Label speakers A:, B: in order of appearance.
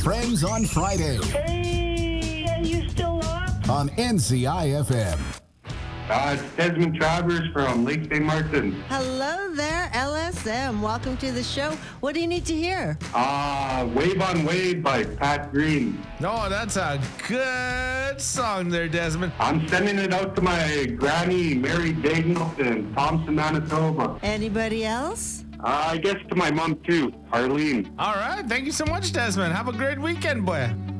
A: Friends on Friday
B: Hey, are you still up?
A: on NCI-FM.
C: It's Desmond Travers from Lake St. Martin.
D: Hello there, LSM. Welcome to the show. What do you need to hear?
C: Wave on Wave by Pat Green.
E: Oh, that's a good song there, Desmond.
C: I'm sending it out to my granny, Mary Daniels in Thompson, Manitoba.
D: Anybody else?
C: I guess to my mom too, Arlene.
E: All right. Thank you so much, Desmond. Have a great weekend, boy.